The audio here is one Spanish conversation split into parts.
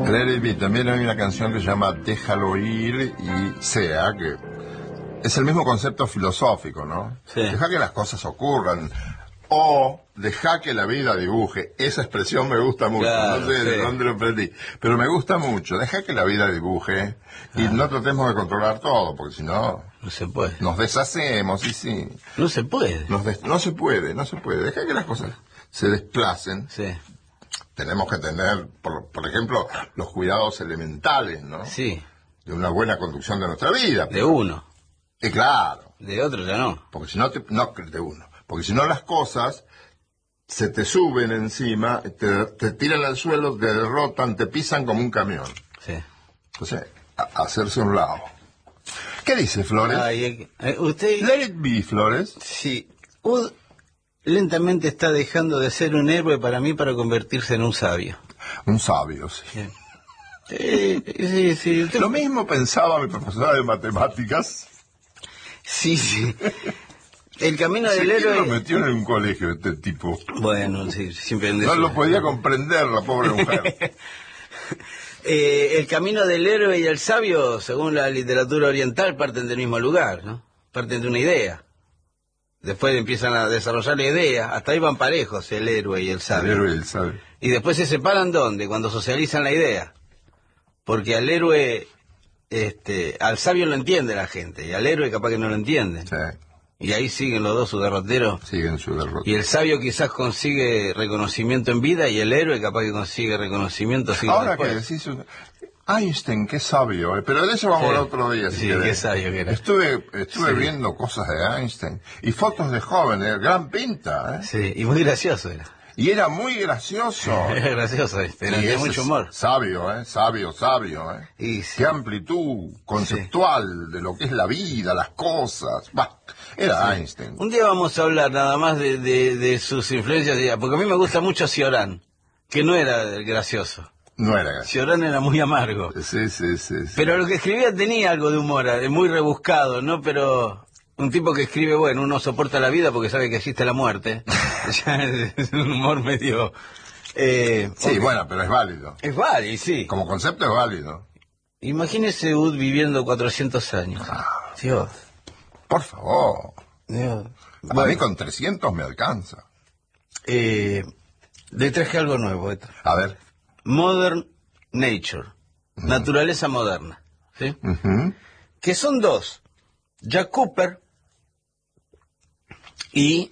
Let It Be. También hay una canción que se llama Déjalo ir y sea, que es el mismo concepto filosófico, ¿no? Sí. Deja que las cosas ocurran. O deja que la vida dibuje. Esa expresión me gusta mucho. Claro, no sé de sí. dónde lo aprendí. Pero me gusta mucho. Deja que la vida dibuje. Y no tratemos de controlar todo, porque si no, No se puede. nos deshacemos. Y sí, No se puede. no se puede, no se puede. Deja que las cosas se desplacen. Sí. Tenemos que tener, por ejemplo, los cuidados elementales, ¿no? Sí. De una buena conducción de nuestra vida. De uno. Y claro, De otro ya no. porque si no, no de uno. Porque si no, las cosas se te suben encima, te tiran al suelo, te derrotan, te pisan como un camión. Sí. Entonces, hacerse a un lado. ¿Qué dice Flores? Ay, usted... Let it be, Flores. Sí. Lentamente está dejando de ser un héroe para mí para convertirse en un sabio. Un sabio, sí. Sí. Lo mismo pensaba mi profesora de matemáticas. Sí. El camino del ¿Quién lo héroe... metió en un colegio este tipo? Bueno, sí, siempre... No lo podía comprender la pobre mujer. El camino del héroe y el sabio, según la literatura oriental, parten del mismo lugar, ¿no? Parten de una idea. Después empiezan a desarrollar la idea. Hasta ahí van parejos, el héroe y el sabio. El héroe y el sabio. Y después se separan, ¿dónde? Cuando socializan la idea. Porque al héroe, al sabio lo entiende la gente, y al héroe capaz que no lo entiende. Sí, Y ahí siguen los dos su derrotero. siguen su derrota. Y el sabio quizás consigue reconocimiento en vida, y el héroe capaz que consigue reconocimiento siglos Ahora que después. decís, Einstein, qué sabio, pero de eso vamos a hablar otro día. Si Sí, querés. qué sabio que era. Estuve Sí. viendo cosas de Einstein y fotos de jóvenes, gran pinta, ¿eh? Sí, y muy gracioso era. Y era muy gracioso. Era gracioso, Y tenía ese mucho es humor. Sabio, sabio, ¿eh? Y sí. Qué amplitud conceptual de lo que es la vida, las cosas. Bah, era Einstein. Un día vamos a hablar nada más de sus influencias, porque a mí me gusta mucho Cioran, que no era gracioso. No era gracioso. Cioran era muy amargo. Sí. Pero lo que escribía tenía algo de humor, muy rebuscado, ¿no? Pero un tipo que escribe, bueno, uno soporta la vida porque sabe que existe la muerte. Ya es un humor medio... Sí, bueno, pero es válido. Es válido, sí. Como concepto es válido. Imagínese Ud viviendo 400 años. Dios. Por favor. Dios. A mí con 300 me alcanza. Le traje algo nuevo. A ver. Modern Nature. Naturaleza moderna. ¿Sí? Ujú. Que son dos. Jack Cooper y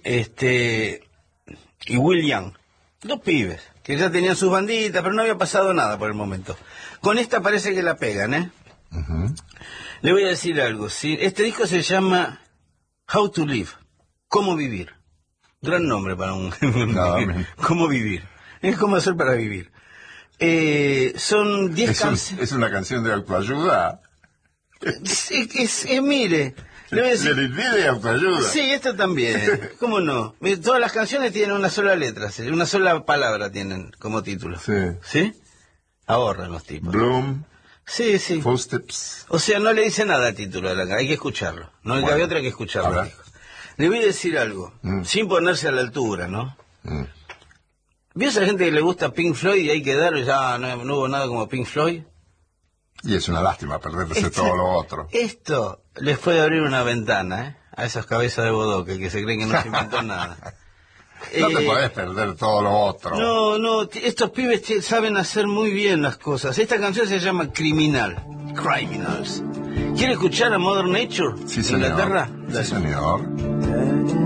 Will Young. Dos pibes que ya tenían sus banditas, pero no había pasado nada por el momento. Con esta parece que la pegan, ¿eh? Ujú. Le voy a decir algo, ¿sí? Este disco se llama How to Live, Cómo Vivir. Gran nombre para un... Nada menos. Cómo vivir. Es cómo hacer para vivir. Son 10 canciones... Es una canción de autoayuda. Mire, le voy a decir... Le de autoayuda. Sí, esto también. ¿Cómo no? Todas las canciones tienen una sola letra, ¿sí? Una sola palabra tienen como título. Sí. ¿Sí? Ahorran los tipos. Bloom, Sí. Footsteps. O sea, no le dice nada al título de la canción, hay que escucharlo. No Bueno, cabe otra que escucharlo. a ver. Le voy a decir algo, sin ponerse a la altura, ¿no? Mm. ¿Vio esa gente que le gusta Pink Floyd y hay que darle ya no hubo nada como Pink Floyd? Y es una lástima perderse todo lo otro. Esto les puede abrir una ventana, ¿eh? A esas cabezas de bodoque que se creen que no se inventó nada. No te podés perder todo lo otro. No, estos pibes saben hacer muy bien las cosas. Esta canción se llama Criminals. ¿Quiere escuchar a Modern Nature? Sí, señor. Inglaterra. Sí, señor.